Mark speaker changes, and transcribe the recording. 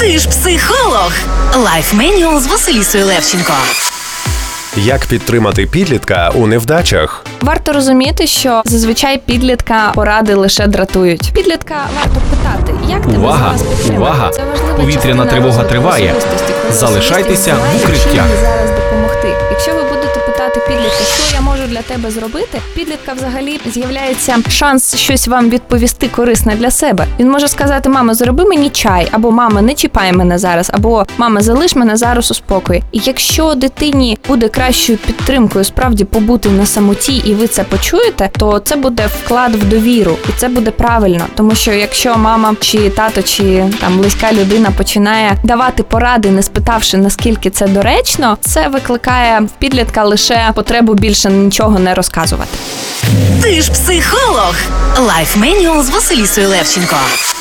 Speaker 1: Ти ж психолог. Лайф Менюал з Василісою Левченко.
Speaker 2: Як підтримати підлітка у невдачах?
Speaker 3: Варто розуміти, що зазвичай підлітка поради лише дратують. Підлітка варто питати, як тебе зараз підтримати.
Speaker 4: Увага!
Speaker 3: Це важлива
Speaker 4: Повітряна
Speaker 3: частина
Speaker 4: тривога
Speaker 3: розвитку
Speaker 4: триває.
Speaker 3: особистості, коли
Speaker 4: Залишайтеся
Speaker 3: особистість
Speaker 4: в
Speaker 3: знає,
Speaker 4: укриттях.
Speaker 3: чим їй зараз допомогти. Якщо ви будете питати підлітка, що я можу для тебе зробити, підлітка взагалі з'являється шанс щось вам відповісти корисне для себе. Він може сказати: мама, зроби мені чай, або мама, не чіпай мене зараз, або мама, залиш мене зараз у спокої. І якщо дитині буде кращою підтримкою справді побути на самоті, і ви це почуєте, то це буде вклад в довіру, і це буде правильно. Тому що якщо мама чи тато, чи там близька людина починає давати поради, не спитавши, наскільки це доречно, це викликає в підлітка лише потребу більше нічого не розказувати.
Speaker 1: Ти ж психолог. Лайф Менюал з Василісою Левченко.